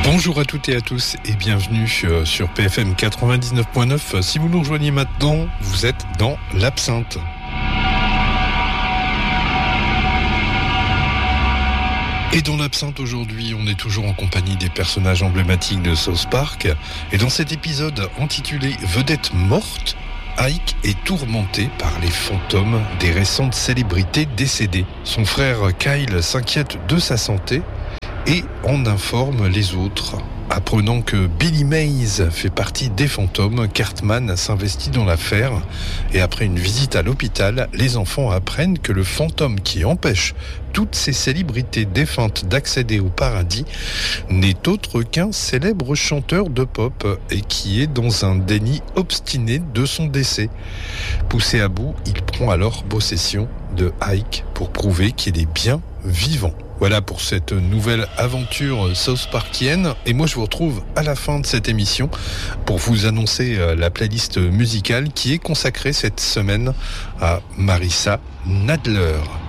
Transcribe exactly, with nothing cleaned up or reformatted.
Bonjour à toutes et à tous et bienvenue sur P F M quatre-vingt-dix-neuf point neuf. Si vous nous rejoignez maintenant, vous êtes dans l'absinthe. Et dans l'absinthe aujourd'hui, on est toujours en compagnie des personnages emblématiques de South Park. Et dans cet épisode intitulé « Vedette morte », Ike est tourmenté par les fantômes des récentes célébrités décédées. Son frère Kyle s'inquiète de sa santé et en informe les autres. Apprenant que Billy Mays fait partie des fantômes, Cartman s'investit dans l'affaire et après une visite à l'hôpital, les enfants apprennent que le fantôme qui empêche toutes ces célébrités défuntes d'accéder au paradis n'est autre qu'un célèbre chanteur de pop et qui est dans un déni obstiné de son décès. Poussé à bout, il prend alors possession de Ike pour prouver qu'il est bien vivant. Voilà pour cette nouvelle aventure South Parkienne. Et moi, je vous retrouve à la fin de cette émission pour vous annoncer la playlist musicale qui est consacrée cette semaine à Marissa Nadler.